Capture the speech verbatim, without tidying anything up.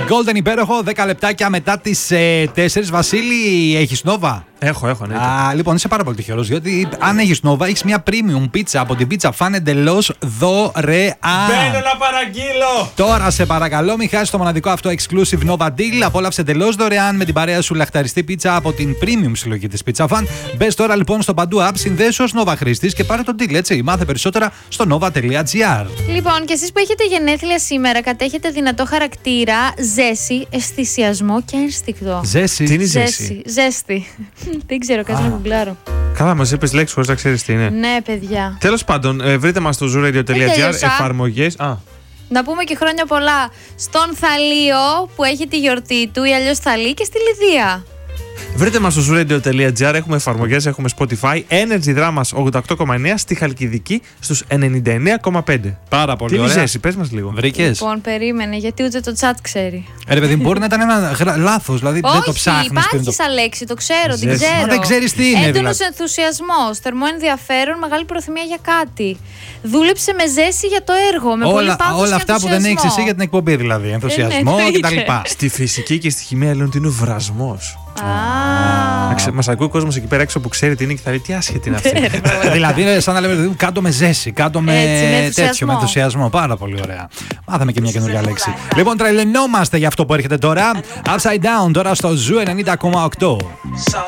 Golden υπέροχο, δέκα λεπτάκια μετά τις ε, τέσσερις. Βασίλη, έχεις Νόβα? Έχω, έχω, ναι. Α, λοιπόν, είσαι πάρα πολύ τυχερός, γιατί αν έχεις Νόβα, έχεις μια premium πίτσα από την Pizza Fan εντελώς δωρεάν. Μπαίνω να παραγγείλω! Τώρα σε παρακαλώ, μην χάσεις το μοναδικό αυτό exclusive Nova Deal. Απόλαυσε εντελώς δωρεάν με την παρέα σου λαχταριστή πίτσα από την premium συλλογή της Pizza Fan. Μπες τώρα λοιπόν στο παντού app, συνδέσου ως Nova χρήστης και πάρε τον deal, έτσι. Μάθε περισσότερα στο nova.gr. Λοιπόν, και εσείς που έχετε γενέθλια σήμερα, κατέχετε δυνατό χαρακτήρα, ζέση, αισθησιασμό και ένστικτο. Ζέση. Τι είναι η ζέση? Ζέστη. Δεν ξέρω, κάτσε να γκουγκλάρω. Καλά, μας είπες λέξη χωρίς να ξέρεις τι είναι. Ναι, παιδιά. Τέλος πάντων, ε, βρείτε μας στο zooradio.gr, εφαρμογές. Α. Να πούμε και χρόνια πολλά στον Θαλίο που έχει τη γιορτή του, ή αλλιώς Θαλή, και στη Λιδία. Βρείτε μας στο zooradio.gr, έχουμε εφαρμογές, έχουμε Spotify, Energy Dramas ογδόντα οκτώ κόμμα εννέα, στη Χαλκιδική στους ενενήντα εννέα κόμμα πέντε. Πάρα πολύ Τι είναι η ωραία. ζέση, πες μας λίγο. Βρήκες? Λοιπόν, περίμενε, γιατί ούτε το chat ξέρει. Ε, ρε παιδί, μπορεί να ήταν ένα γρα... λάθος, δηλαδή δεν το ψάχνεις. Όχι, υπάρχει πριν το... σαν λέξη, το ξέρω, την Ζέση. ξέρω. Μα δεν ξέρεις τι είναι, Έντονος δηλαδή. ενθουσιασμός, θερμό ενδιαφέρον, μεγάλη προθυμία για κάτι. Δούλεψε με ζέση για το έργο, με πολύ όλα, πάθος όλα και αυτά που δεν έχεις ενθουσιασμό. εσύ για την εκπομπή, δηλαδή. Ενθουσιασμό ναι, κτλ. εννοείται. Στη φυσική και στη χημεία λένε ότι είναι ο βρασμός. Α, Μας ακούει ο κόσμος εκεί πέρα έξω που ξέρει τι είναι και θα λέει τι άσχετη είναι αυτή. Δηλαδή είναι σαν να λέμε δηλαδή, κάτω με ζέση, κάτω με, Έτσι, με τέτοιο, ενθουσιασμό. με ενθουσιασμό. Πάρα πολύ ωραία. Μάθαμε και μια καινούργια λέξη. Λοιπόν, τρελαινόμαστε για αυτό που έρχεται τώρα. Upside down τώρα στο Zoo ενενήντα κόμμα οκτώ.